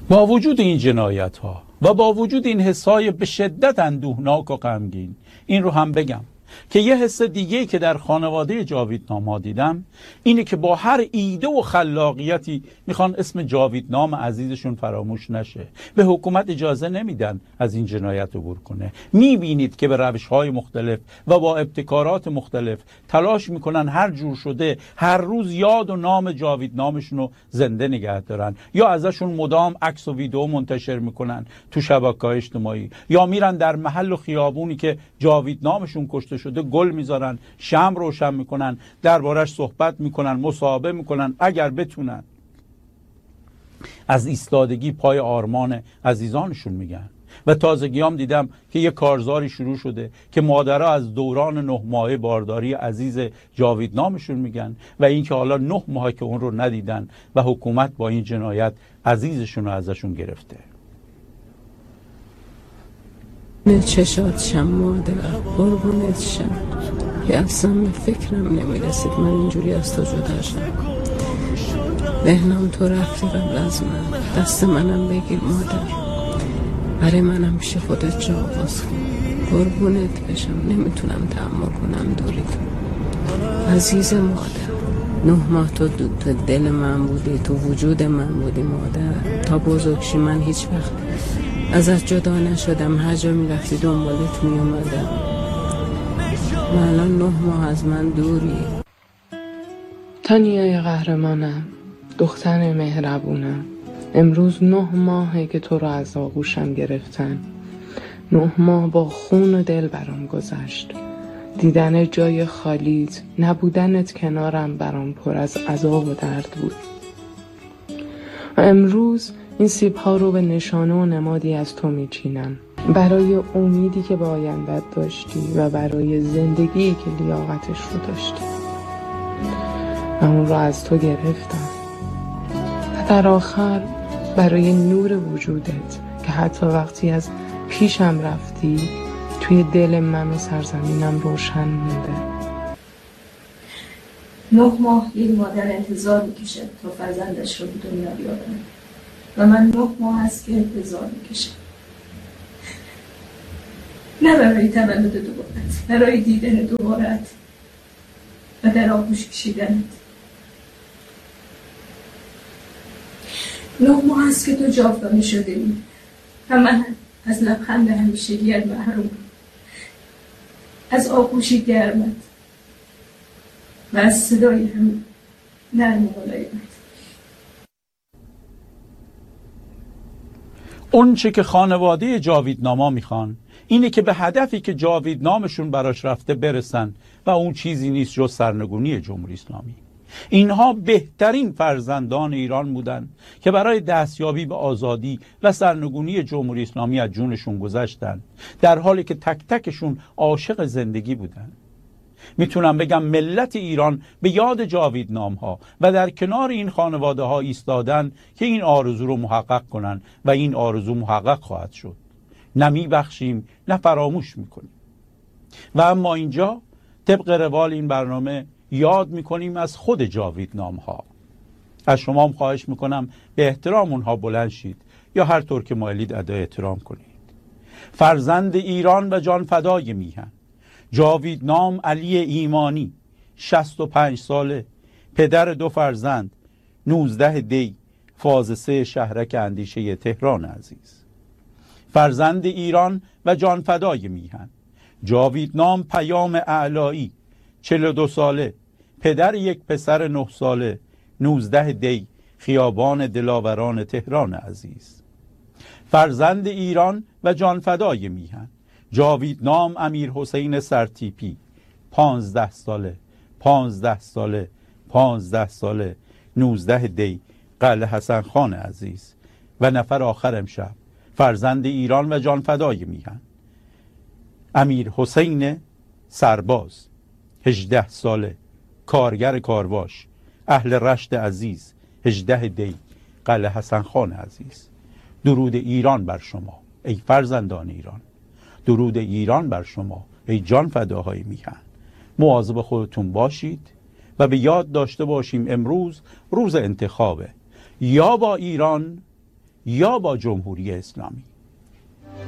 با وجود این جنایت ها و با وجود این حسای به شدت اندوهناک و غمگین، این رو هم بگم که یه حس دیگه که در خانواده جاویدنام دیدم اینه که با هر ایده و خلاقیتی میخوان اسم جاویدنام عزیزشون فراموش نشه. به حکومت اجازه نمیدن از این جنایت عبور کنه. میبینید که به روش‌های مختلف و با ابتکارات مختلف تلاش میکنن هر جور شده هر روز یاد و نام جاویدنامشون رو زنده نگه دارن، یا ازشون مدام عکس و ویدیو منتشر میکنن تو شبکه‌های اجتماعی، یا میرن در محل و خیابونی که جاویدنامشون کشته شده گل میذارن، شمع روشن میکنن، دربارش صحبت میکنن، مصاحبه میکنن اگر بتونن. از ایستادگی پای آرمان عزیزانشون میگن. و تازگیام دیدم که یه کارزاری شروع شده که مادرها از دوران 9 ماهه بارداری عزیز جاویدنامشون میگن و اینکه حالا 9 ماه که اون رو ندیدن و حکومت با این جنایت عزیزشون رو ازشون گرفته. چشات شم مادر، قربونت شم، که اصلا به فکرم نمیرسید من اینجوری از تو جدا شم. بهنام تو رفتی قبل از من، دست منم بگیر مادر، برای منم پیش خودت جا باز کن. قربونت بشم، نمیتونم تحمل کنم دوری تو. عزیز مادر، 9 ماه تو دل من بودی، تو وجود من بودی مادر. تا بزرگشی من هیچ وقت ازت جدا نشدم، هر جا میرفتی دنبالت میومدم. الان 9 ماه از من دوری. تانیای قهرمانم، دختر مهربونم، امروز 9 ماهه که تو رو از آغوشم گرفتن. 9 ماه با خون و دل برام گذشت. دیدن جای خالیت، نبودنت کنارم برام پر از عذاب و درد بود. و امروز این سیب‌ها رو به نشانه و نمادی از تو میچینم، برای امیدی که با آیندت داشتی و برای زندگی که لیاقتش رو داشتی. و اون رو از تو گرفتم. و در آخر برای نور وجودت که حتی وقتی از پیشم رفتی توی دل من و سرزمینم روشن مونده. 9 ماه یک مادر انتظار میکشه تا فرزندش رو به دنیا بیاره و من 9 ماه هست که انتظار میکشم، نه برای تولد دوبارت، برای دیدن دوبارت و در آغوش کشیدنت. 9 ماه هست که تو جاودانه شده ای و من از لبخند همیشگیت محروم، از آغوش گرمت و از صدای هم نرم و ملایمت. اون چه که خانواده جاویدناما میخوان اینه که به هدفی که جاویدنامشون براش رفته برسن و اون چیزی نیست جز سرنگونی جمهوری اسلامی. اینها بهترین فرزندان ایران بودن که برای دستیابی به آزادی و سرنگونی جمهوری اسلامی از جونشون گذشتن، در حالی که تک تکشون عاشق زندگی بودن. میتونم بگم ملت ایران به یاد جاویدنام ها و در کنار این خانواده ها ایستادن که این آرزو رو محقق کنن و این آرزو محقق خواهد شد. نه میبخشیم نه فراموش میکنیم. و اما اینجا طبق روال این برنامه یاد میکنیم از خود جاویدنام ها. از شما هم خواهش میکنم به احترام اونها بلند شید یا هر طور که مایلید ادای احترام کنید. فرزند ایران و جان فدای میهن جاویدنام علی ایمانی، 65 ساله، پدر 2 فرزند، 19 دی، فاز 3 شهرک اندیشه تهران عزیز. فرزند ایران و جان فدای میهن جاویدنام پیام اعلایی، 42 ساله، پدر 1 پسر 9 ساله، 19 دی، خیابان دلاوران تهران عزیز. فرزند ایران و جان فدای میهن جاویدنام امیر حسین سرتیپی، 15 ساله، 15 ساله، 15 ساله، 19 دی، قلعه حسن خان عزیز. و نفر آخر امشب فرزند ایران و جان فدای میهن امیر حسین سرباز، 18 ساله، کارگر کارواش، اهل رشت عزیز، 18 دی، قلعه حسن خان عزیز. درود ایران بر شما ای فرزندان ایران، درود ایران بر شما ای جان فداهای میهن. مواظب خودتون باشید و به یاد داشته باشیم امروز روز انتخابه، یا با ایران یا با جمهوری اسلامی.